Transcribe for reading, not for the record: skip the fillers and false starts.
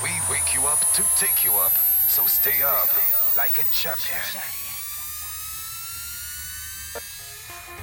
We wake you up to take you up. So stay up like a champion.